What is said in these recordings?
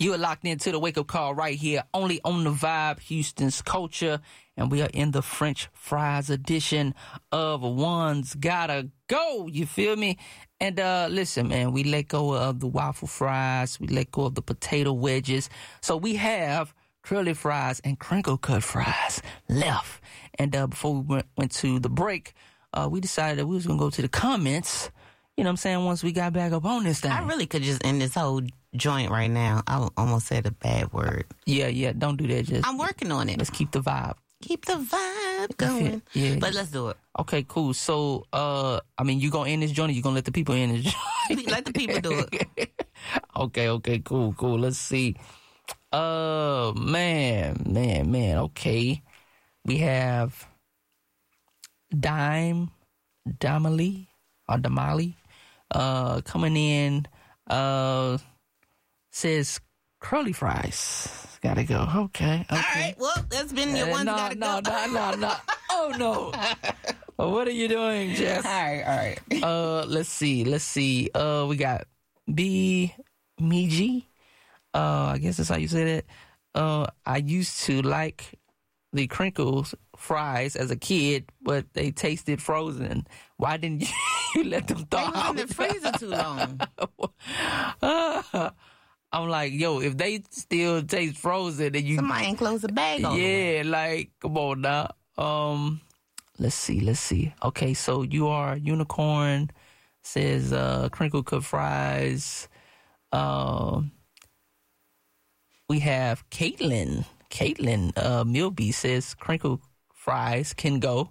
You are locked into the wake-up call right here, only on The Vibe, Houston's culture. And we are in the French fries edition of One's Gotta Go. You feel me? And listen, man, we let go of the waffle fries. We let go of the potato wedges. So we have curly fries and crinkle cut fries left. And before we went to the break, we decided that we was going to go to the comments. You know what I'm saying? Once we got back up on this thing. I really could just end this whole joint right now. I almost said a bad word. Yeah. Don't do that. Just I'm working on it. Let's keep the vibe. Keep the vibe going. Yeah. But let's do it. Okay, cool. So, you gonna end this joint or you gonna let the people end this joint? Let the people do it. Okay, cool. Let's see. Man. Okay. We have Damali coming in, says curly fries. Gotta go. Okay. All right. Well, that's been your one. No. Oh no. Well, what are you doing, Jess? All right. Let's see. We got B Miji. I guess that's how you say that. I used to like the crinkles fries as a kid, but they tasted frozen. Why didn't you let them thaw out? They was in the freezer too long. I'm like, yo, if they still taste frozen, then somebody ain't close the bag on them. Yeah, like, come on now. Let's see. Okay, so you are unicorn says crinkle cut fries. We have Caitlin Milby says crinkle fries can go.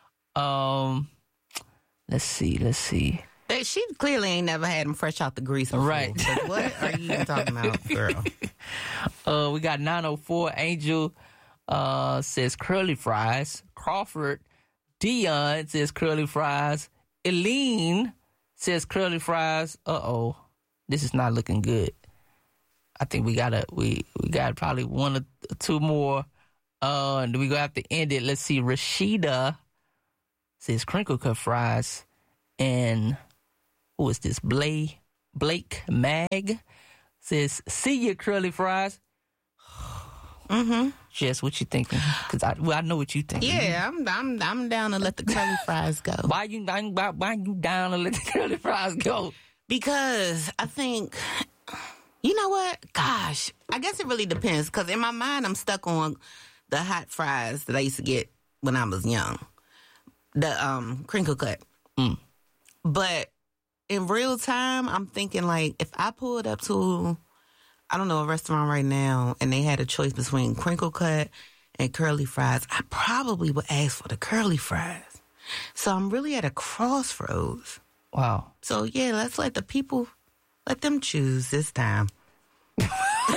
Let's see. She clearly ain't never had them fresh out the grease before. Right. What are you even talking about, girl? We got 904 Angel says curly fries. Crawford Dion says curly fries. Eileen says curly fries. This is not looking good. I think we got probably one or two more. And we gonna have to end it. Let's see. Rashida says crinkle cut fries. And who is this? Blake Mag says, see ya, curly fries. Mm-hmm. Jess, what you thinking? Because I know what you think. Yeah, I'm down to let the curly fries go. Why you down to let the curly fries go? Because I think, you know what? Gosh, I guess it really depends. Because in my mind, I'm stuck on the hot fries that I used to get when I was young. The crinkle cut. Mm. But in real time, I'm thinking like if I pulled up to, I don't know, a restaurant right now and they had a choice between crinkle cut and curly fries, I probably would ask for the curly fries. So I'm really at a crossroads. Wow. So yeah, let's let the people, let them choose this time. At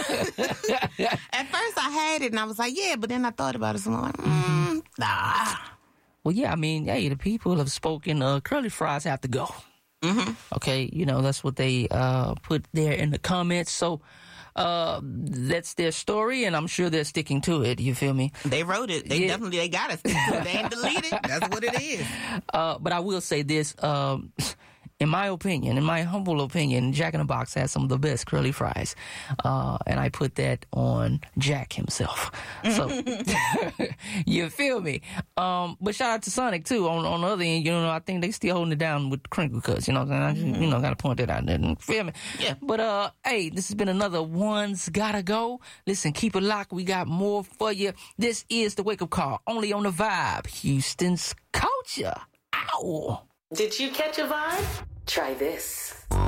first I had it and I was like, yeah, but then I thought about it. So I'm like, nah. Well, yeah, the people have spoken. Curly fries have to go. Mm-hmm. Okay, that's what they put there in the comments. So that's their story, and I'm sure they're sticking to it. You feel me? They wrote it. They definitely got to stick to it. They ain't delete it. That's what it is. But I will say this. In my humble opinion, Jack in the Box has some of the best curly fries. And I put that on Jack himself. So, you feel me? But shout out to Sonic, too. On the other end, I think they still holding it down with the crinkle cuts. You know what I'm saying? I just, gotta point that out there. Feel me? Yeah. But, hey, this has been another One's Gotta Go. Listen, keep it locked. We got more for you. This is the Wake Up Call, only on The Vibe, Houston's culture. Ow! Did you catch a vibe? Try this.